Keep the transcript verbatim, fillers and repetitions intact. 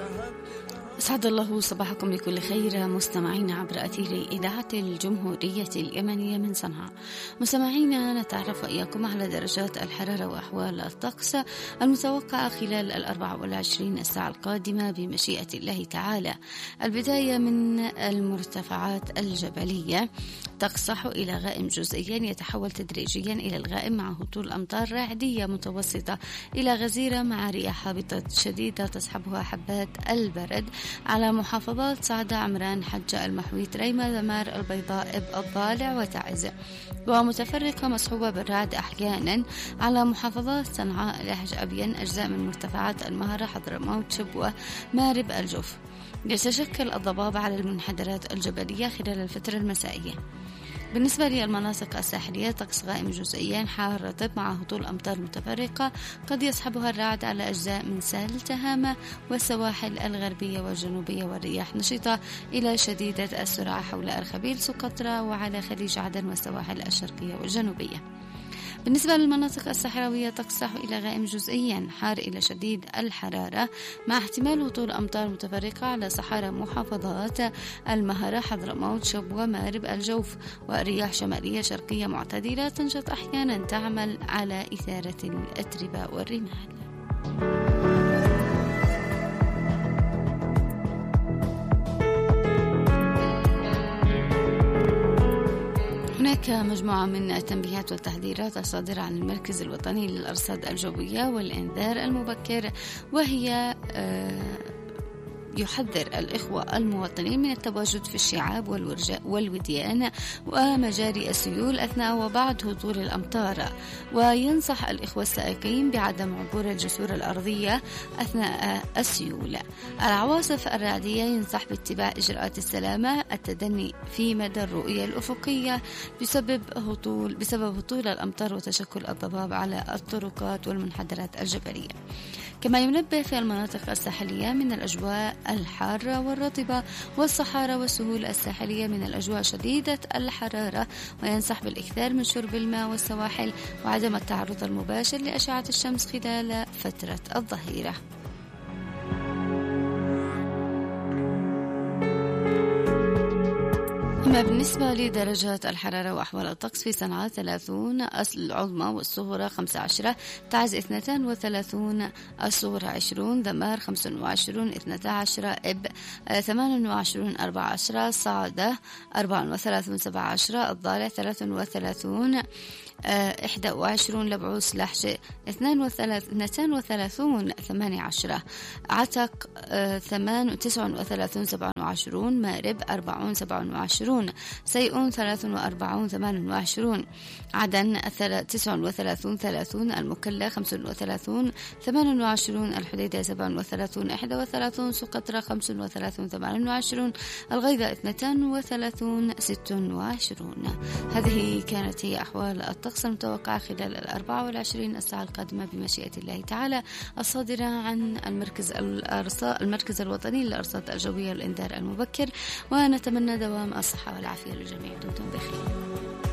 أسعد الله صباحكم بكل خير مستمعينا عبر أثير إذاعة الجمهورية اليمنية من صنعاء. مستمعينا نتعرف إياكم على درجات الحرارة وأحوال الطقس المتوقعة خلال الأربع والعشرين الساعة القادمة بمشيئة الله تعالى. البداية من المرتفعات الجبلية، تقصح إلى غائم جزئيا يتحول تدريجيا إلى الغائم مع هطول أمطار رعدية متوسطة إلى غزيرة مع رياح هابطة شديدة تصحبها حبات البرد على محافظات صعدة، عمران، حجة، المحويت، ريمة، ذمار، البيضاء، إب، الضالع وتعز، ومتفرقة مصحوبة بالرعد أحيانا على محافظات صنعاء، لهج، أبين، أجزاء من مرتفعات المهرة، حضرموت، شبوة، مارب، الجوف. يتشكل الضباب على المنحدرات الجبلية خلال الفترة المسائية. بالنسبة للمناطق الساحلية، طقس غائم جزئيا حار رطب مع هطول أمطار متفرقة قد يصحبها الرعد على أجزاء من سهل تهامة والسواحل الغربية والجنوبية، والرياح نشطة إلى شديدة السرعة حول أرخبيل، سقطرى، وعلى خليج عدن والسواحل الشرقية والجنوبية. بالنسبة للمناطق الصحراوية، تقصح إلى غائم جزئيا حار إلى شديد الحرارة مع احتمال هطول أمطار متفرقة على صحارى محافظات المهرة، حضرموت، شبوة، مارب، الجوف، ورياح شمالية شرقية معتدلة تنشط أحيانا تعمل على إثارة الأتربة والرمال. هناك مجموعة من التنبيهات والتحذيرات الصادرة عن المركز الوطني للأرصاد الجوية والإنذار المبكر، وهي يحذر الإخوة المواطنين من التواجد في الشعاب والوديان ومجاري السيول أثناء وبعد هطول الأمطار، وينصح الإخوة السائقين بعدم عبور الجسور الأرضية أثناء السيول. العواصف الرعدية ينصح باتباع إجراءات السلامة، التدني في مدى الرؤية الأفقية بسبب هطول بسبب هطول الأمطار وتشكل الضباب على الطرقات والمنحدرات الجبلية. كما ينبه في المناطق الساحلية من الأجواء الحارة والرطبة، والصحارى والسهول الساحلية من الأجواء شديدة الحرارة، وينصح بالإكثار من شرب الماء والسواحل وعدم التعرض المباشر لأشعة الشمس خلال فترة الظهيرة. أما بالنسبة لدرجات الحرارة وأحوال الطقس، في صنعاء ثلاثون العظمى والصغرى خمسة عشر، تعز اثنتان وثلاثون الصغرى عشرون، ذمار خمس وعشرون اثنتا عشر، إب ثمان وعشرون أربعة عشر، صعدة أربع وثلاثون سبعة عشر، الضالع ثلاث وثلاثون إحدى وعشرون، لبعوس لحج اثنان وثلاثون ثمانية عشر، عتق ثمان تسع وثلاثون سبعة وعشرون، مارب أربعون سبعة وعشرون، سيئون ثلاث وأربعون ثمان وعشرون، عدن تسع وثلاثون ثلاثون، المكلا خمس وثلاثون ثمان وعشرون، الحديدة سبع وثلاثون إحدى وثلاثون، سقطرى خمس وثلاثون ثمان وعشرون، الغيضة اثنتان وثلاثون ست وعشرون. هذه كانت هي أحوال الطقس المتوقعة خلال الأربعة والعشرين الساعة القادمة بمشيئة الله تعالى، الصادرة عن المركز الأرصاد المركز الوطني للأرصاد الجوية والإنذار المبكر، ونتمنى دوام الصحة والعافية للجميع. دمتم بخير.